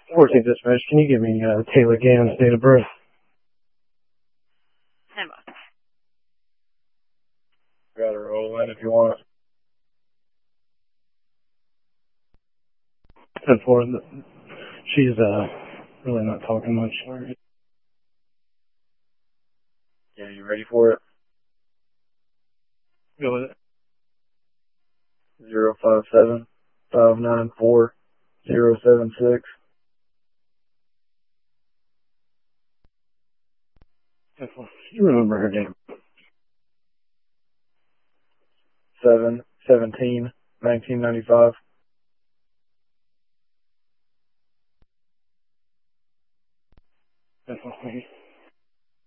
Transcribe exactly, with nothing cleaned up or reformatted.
fourteenth dispatch, can you give me uh, Taylor Gann's date of birth? Stand by. Got her roll in if you want. ten four, she's uh, really not talking much. Yeah, you ready for it? Go with it. Zero five seven five nine four zero seven six. You remember her name? Seven seventeen nineteen ninety five.